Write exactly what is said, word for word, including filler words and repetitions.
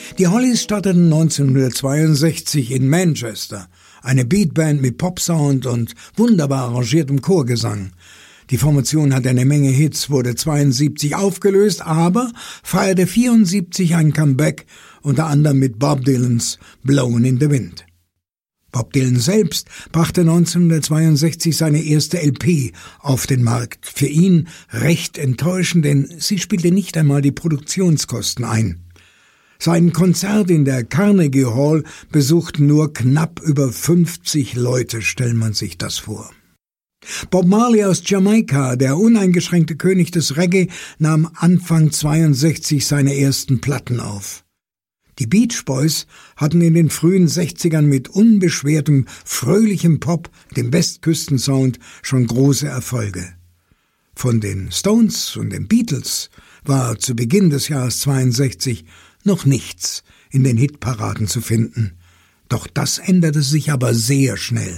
Die Hollies starteten neunzehnhundertzweiundsechzig in Manchester, eine Beatband mit Popsound und wunderbar arrangiertem Chorgesang. Die Formation hatte eine Menge Hits, wurde zweiundsiebzig aufgelöst, aber feierte vierundsiebzig ein Comeback, unter anderem mit Bob Dylans Blowin' in the Wind. Bob Dylan selbst brachte neunzehnhundertzweiundsechzig seine erste L P auf den Markt. Für ihn recht enttäuschend, denn sie spielte nicht einmal die Produktionskosten ein. Sein Konzert in der Carnegie Hall besuchten nur knapp über fünfzig Leute, stellt man sich das vor. Bob Marley aus Jamaika, der uneingeschränkte König des Reggae, nahm Anfang zweiundsechzig seine ersten Platten auf. Die Beach Boys hatten in den frühen Sechzigern mit unbeschwertem, fröhlichem Pop, dem Westküstensound, schon große Erfolge. Von den Stones und den Beatles war zu Beginn des Jahres zweiundsechzig noch nichts in den Hitparaden zu finden. Doch das änderte sich aber sehr schnell.